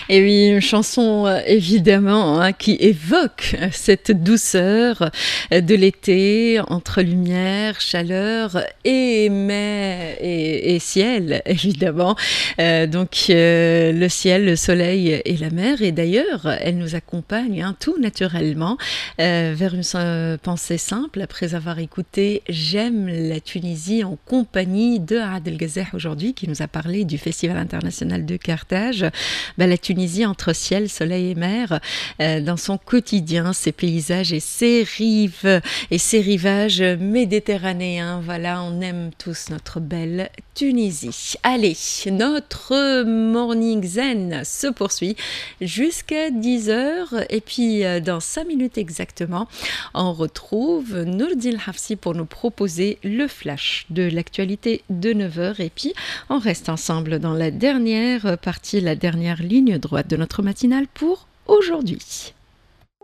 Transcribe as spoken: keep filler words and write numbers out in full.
Et oui, une chanson euh, évidemment hein, qui évoque euh, cette douceur euh, de l'été entre lumière, chaleur et mer et, et ciel évidemment. Euh, donc euh, le ciel, le soleil et la mer. Et d'ailleurs, elle nous accompagne hein, tout naturellement euh, vers une euh, pensée simple après avoir écouté J'aime la Tunisie en compagnie de Adel Gazeh aujourd'hui qui nous a parlé du Festival international de Carthage. Ben, la Tunisie entre ciel, soleil et mer, euh, dans son quotidien, ses paysages et ses rives et ses rivages méditerranéens. Voilà, on aime tous notre belle Tunisie. Allez, notre morning zen se poursuit jusqu'à dix heures et puis euh, dans cinq minutes exactement, on retrouve Nourdine Hafsi pour nous proposer le flash de l'actualité de neuf heures et puis on reste ensemble dans la dernière partie, la dernière ligne droite de notre matinale pour aujourd'hui.